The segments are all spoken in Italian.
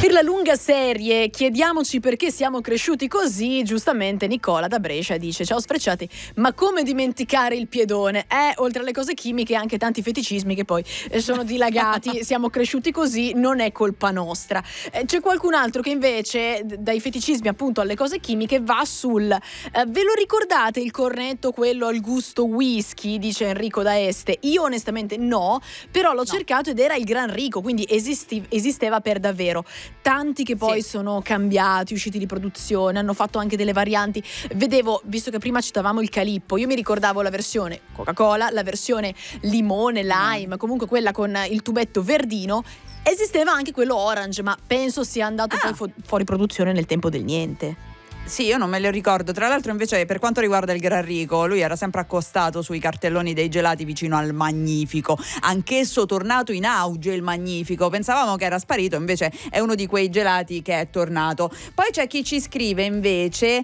Per la lunga serie chiediamoci perché siamo cresciuti così, giustamente Nicola da Brescia dice: ciao sfrecciati, ma come dimenticare il piedone? Oltre alle cose chimiche anche tanti feticismi che poi sono dilagati, siamo cresciuti così, non è colpa nostra. C'è qualcun altro che invece dai feticismi appunto alle cose chimiche va sul ve lo ricordate il cornetto quello al gusto whisky, dice Enrico da Este? Io onestamente no, però l'ho cercato ed era il Gran Rico, quindi esisteva per davvero. Tanti che poi sono cambiati, usciti di produzione, hanno fatto anche delle varianti. Vedevo, visto che prima citavamo il Calippo, io mi ricordavo la versione Coca-Cola, la versione limone, lime, comunque quella con il tubetto verdino. Esisteva anche quello orange, ma penso sia andato poi fuori produzione nel tempo del niente. Sì, io non me lo ricordo. Tra l'altro invece per quanto riguarda il Gran Rico, lui era sempre accostato sui cartelloni dei gelati vicino al Magnifico. Anch'esso tornato in auge il Magnifico. Pensavamo che era sparito, invece è uno di quei gelati che è tornato. Poi c'è chi ci scrive invece,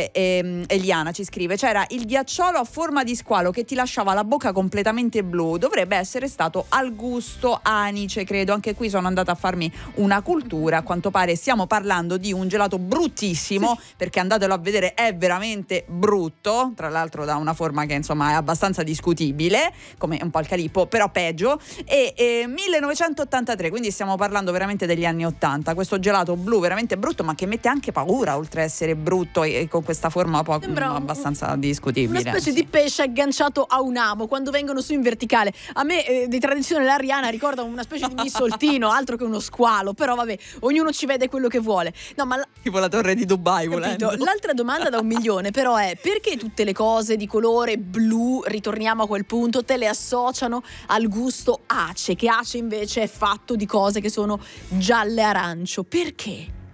Eliana ci scrive: c'era il ghiacciolo a forma di squalo che ti lasciava la bocca completamente blu. Dovrebbe essere stato al gusto anice, credo. Anche qui sono andata a farmi una cultura. A quanto pare stiamo parlando di un gelato bruttissimo, perché andatelo a vedere, è veramente brutto, tra l'altro da una forma che insomma è abbastanza discutibile, come un po' il Calippo, però peggio. E 1983, quindi stiamo parlando veramente degli anni 80, questo gelato blu veramente brutto, ma che mette anche paura oltre a essere brutto e con questa forma abbastanza discutibile. Una specie di pesce agganciato a un amo quando vengono su in verticale. A me di tradizione l'Ariana ricorda una specie di missoltino, altro che uno squalo, però vabbè, ognuno ci vede quello che vuole. No, ma tipo la torre di Dubai, l'altra domanda da 1 milione però è: perché tutte le cose di colore blu, ritorniamo a quel punto, te le associano al gusto ace, che ace invece è fatto di cose che sono gialle arancio? Perché?